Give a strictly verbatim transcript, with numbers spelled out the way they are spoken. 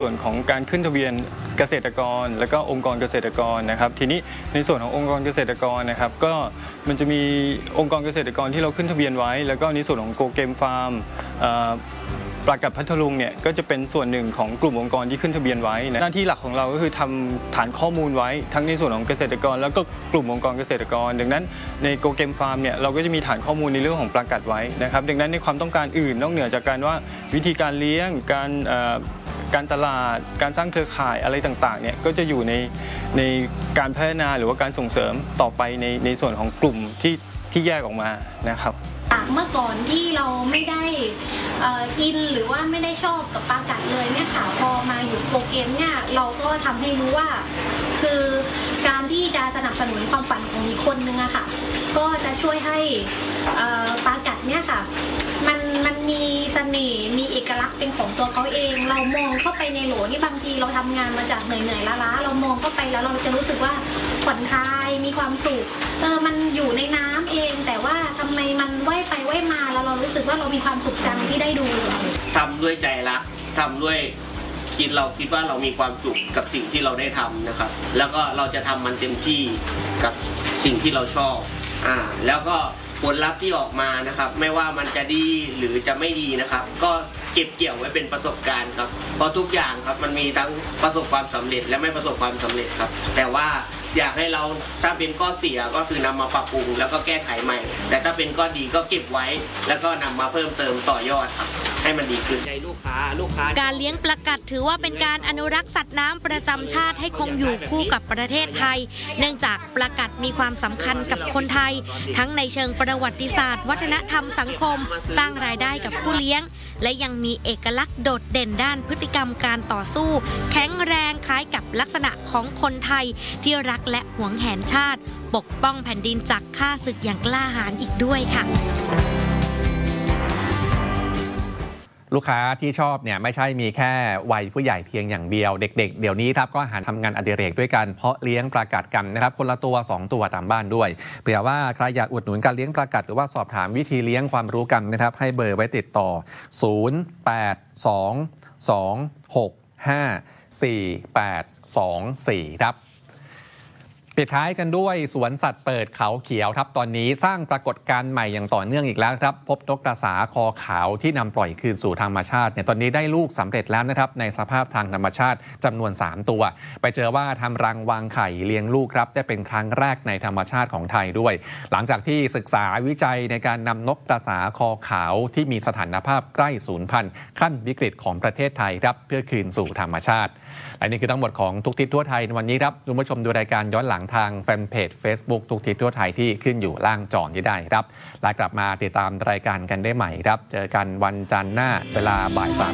ส่วนของการขึ้นทะเบียนเกษตรกรและก็องค์กรเกษตรกรนะครับทีนี้ในส่วนขององค์กรเกษตรกรนะครับก็มันจะมีองค์กรเกษตรกรที่เราขึ้นทะเบียนไว้แล้วก็ในส่วนของโกเกมฟาร์มปลากัดพัทลุงเนี่ยก็จะเป็นส่วนหนึ่งของกลุ่มองค์กรที่ขึ้นทะเบียนไว้นะหน้าที่หลักของเราก็คือทำฐานข้อมูลไว้ทั้งในส่วนของเกษตรกรแล้วก็กลุ่มองค์กรเกษตรกรดังนั้นในโกเกมฟาร์มเนี่ยเราก็จะมีฐานข้อมูลในเรื่องของปลากัดไว้นะครับดังนั้นในความต้องการอื่นนอกเหนือจากการว่าวิธีการเลี้ยงการการตลาดการสร้างเครือข่ายอะไรต่างๆเนี่ยก็จะอยู่ในในการพัฒนาหรือว่าการส่งเสริมต่อไปในในส่วนของกลุ่มที่ที่แยกออกมานะครับเมื่อก่อนที่เราไม่ได้อินหรือว่าไม่ได้ชอบกับปลากัดเลยเนี่ยค่ะพอมาอยู่โปรเกมเนี่ยเราก็ทำให้รู้ว่าคือการที่จะสนับสนุนความฝันของอีกคนนึงอะค่ะก็จะช่วยให้ปลากัดเนี่ยค่ะมันมันมีเสน่ห์มีเอกลักษณ์เป็นของตัวเขาเองเรามองเข้าไปในโหลนี่บางทีเราทำงานมาจากเหนื่อยๆล้าๆเรามองเข้าไปแล้วเราจะรู้สึกว่าผ่อนคลายมีความสุขเออมันอยู่ในน้ำเองแต่ว่าทำไมมันว่ายไปว่ายมาแล้วเรารู้สึกว่าเรามีความสุขจังที่ได้ดูทำด้วยใจรักทำด้วยคิดเราคิดว่าเรามีความสุขกับสิ่งที่เราได้ทำนะครับแล้วก็เราจะทำมันเต็มที่กับสิ่งที่เราชอบอ่าแล้วก็ผลลัพธ์ที่ออกมานะครับไม่ว่ามันจะดีหรือจะไม่ดีนะครับก็เก็บเกี่ยวไว้เป็นประสบการณ์ครับเพราะทุกอย่างครับมันมีทั้งประสบความสำเร็จและไม่ประสบความสำเร็จครับแต่ว่าอยากให้เราถ้าเป็นข้อเสียก็คือนำมาปรับปรุงแล้วก็แก้ไขใหม่แต่ถ้าเป็นข้อดีก็เก็บไว้แล้วก็นำมาเพิ่มเติมต่อยอดครับให้มันดีขึ้นใจลูกค้าลูกค้าการเลี้ยงปลากัดถือว่าเป็นการอนุรักษ์สัตว์น้ำประจำชาติให้คงอยู่คู่กับประเทศไทยเนื่องจากปลากัดมีความสำคัญกับคนไทยทั้งในเชิงประวัติศาสตร์วัฒนธรรมสังคมสร้างรายได้กับผู้เลี้ยงและยังมีเอกลักษณ์โดดเด่นด้านพฤติกรรมการต่อสู้แข็งแรงคล้ายกับลักษณะของคนไทยที่รักและหวงแหนชาติปกป้องแผ่นดินจากข้าศึกอย่างกล้าหาญอีกด้วยค่ะลูกค้าที่ชอบเนี่ยไม่ใช่มีแค่วัยผู้ใหญ่เพียงอย่างเดียวเด็กๆเดี๋ยวนี้ครับก็หันทำงานอดิเรกด้วยกันเพราะเลี้ยงปลากัดกันนะครับคนละตัวสองตัวตามบ้านด้วยเผื่อว่าใครอยากอุดหนุนการเลี้ยงปลากัดหรือว่าสอบถามวิธีเลี้ยงความรู้กันนะครับให้เบอร์ไว้ติดต่อศูนย์ แปด สอง สอง หก ห้า สี่ แปด สอง สี่ครับปิดท้ายกันด้วยสวนสัตว์เปิดเขาเขียวครับตอนนี้สร้างปรากฏการณ์ใหม่อย่างต่อเนื่องอีกแล้วครับพบนกกระสาคอขาวที่นำปล่อยคืนสู่ธรรมชาติเนี่ยตอนนี้ได้ลูกสำเร็จแล้วนะครับในสภาพทางธรรมชาติจำนวนสามตัวไปเจอว่าทำรังวางไข่เลี้ยงลูกครับได้เป็นครั้งแรกในธรรมชาติของไทยด้วยหลังจากที่ศึกษาวิจัยในการนำนกกระสาคอขาวที่มีสถานภาพใกล้สูญพันธุ์ขั้นวิกฤตของประเทศไทยครับเพื่อคืนสู่ธรรมชาติและนี่คือทั้งหมดของทุกทิศทั่วไทยในวันนี้ครับคุณผู้ชมดูรายการย้อนหลังทางแฟนเพจ Facebook ทุกทิศทั่วไทยที่ขึ้นอยู่ล่างจอนี้ได้ครับและกลับมาติดตามรายการกันได้ใหม่ครับเจอกันวันจันทร์หน้าเวลาบ่ายสาม